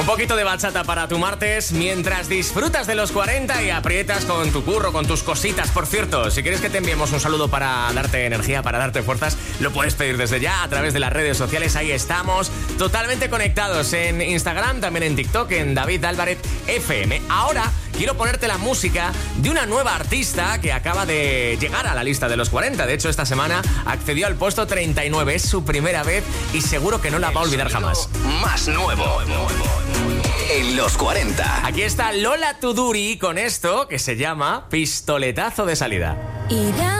Un poquito de bachata para tu martes mientras disfrutas de los 40 y aprietas con tu curro, con tus cositas. Por cierto, si quieres que te enviemos un saludo para darte energía, para darte fuerzas, lo puedes pedir desde ya a través de las redes sociales. Ahí estamos totalmente conectados en Instagram, también en TikTok, en David Álvarez FM. Ahora quiero ponerte la música de una nueva artista que acaba de llegar a la lista de los 40. De hecho, esta semana accedió al puesto 39. Es su primera vez y seguro que no la va a olvidar jamás. Más nuevo en los 40. Aquí está Lola Tuduri con esto que se llama Pistoletazo de salida.